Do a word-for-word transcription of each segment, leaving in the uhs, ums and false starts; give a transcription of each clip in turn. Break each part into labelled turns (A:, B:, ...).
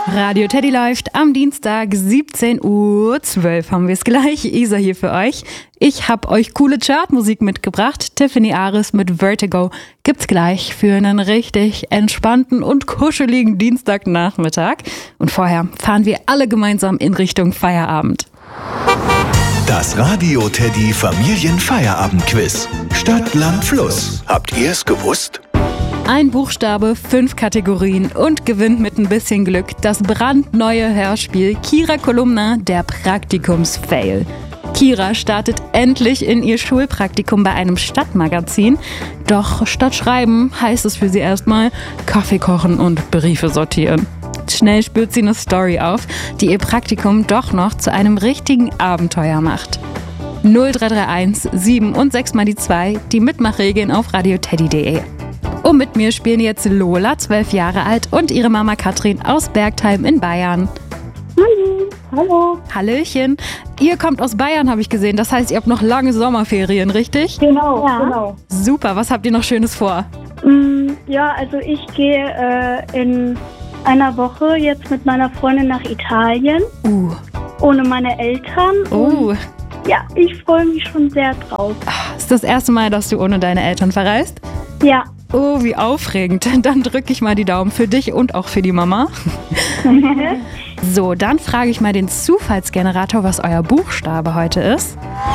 A: Radio Teddy läuft am Dienstag, siebzehn Uhr zwölf haben wir es gleich. Isa hier für euch. Ich habe euch coole Chartmusik mitgebracht. Tiffany Aris mit Vertigo gibt's gleich für einen richtig entspannten und kuscheligen Dienstagnachmittag. Und vorher fahren wir alle gemeinsam in Richtung Feierabend.
B: Das Radio Teddy Familienfeierabendquiz. Stadt, Land, Fluss. Habt ihr es gewusst?
A: Ein Buchstabe, fünf Kategorien und gewinnt mit ein bisschen Glück das brandneue Hörspiel Kira Kolumna, der Praktikums-Fail. Kira startet endlich in ihr Schulpraktikum bei einem Stadtmagazin. Doch statt Schreiben heißt es für sie erstmal Kaffee kochen und Briefe sortieren. Schnell spürt sie eine Story auf, die ihr Praktikum doch noch zu einem richtigen Abenteuer macht. null drei drei eins sieben und sechs mal die zwei, die Mitmachregeln auf radioteddy punkt de. Und mit mir spielen jetzt Lola, zwölf Jahre alt, und ihre Mama Katrin aus Bergtheim in Bayern.
C: Hallo. Hallo.
A: Hallöchen. Ihr kommt aus Bayern, habe ich gesehen. Das heißt, ihr habt noch lange Sommerferien, richtig?
C: Genau, ja. genau.
A: Super, was habt ihr noch Schönes vor?
C: Mm, ja, also ich gehe äh, in einer Woche jetzt mit meiner Freundin nach Italien.
A: Uh.
C: Ohne meine Eltern.
A: Uh.
C: Ja, ich freue mich schon sehr drauf.
A: Ist das erste Mal, dass du ohne deine Eltern verreist?
C: Ja.
A: Oh, wie aufregend. Dann drücke ich mal die Daumen für dich und auch für die Mama. So, dann frage ich mal den Zufallsgenerator, was euer Buchstabe heute ist.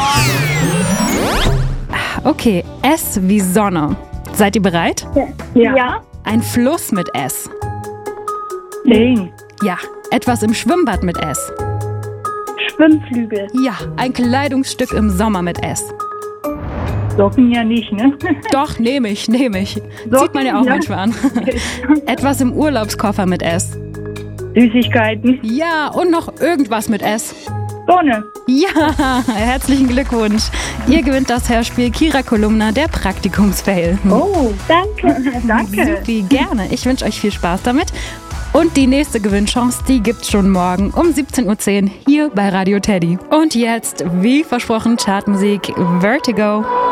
A: Okay, S wie Sonne. Seid ihr bereit?
C: Ja. ja.
A: Ein Fluss mit S.
C: Ding.
A: Ja, etwas im Schwimmbad mit S.
C: Schwimmflügel.
A: Ja, ein Kleidungsstück im Sommer mit S.
C: Socken ja nicht, ne?
A: Doch, nehme ich, nehme ich.
C: Socken,
A: Zieht man ja auch
C: ja.
A: manchmal an. Etwas im Urlaubskoffer mit S.
C: Süßigkeiten.
A: Ja, und noch irgendwas mit S.
C: Sonne.
A: Ja, herzlichen Glückwunsch. Ihr gewinnt das Hörspiel Kira Kolumna, der Praktikums-Fail.
C: Oh, danke. danke.
A: Supi, gerne. Ich wünsche euch viel Spaß damit. Und die nächste Gewinnchance, die gibt's schon morgen um siebzehn Uhr zehn hier bei Radio Teddy. Und jetzt, wie versprochen, Chartmusik Vertigo.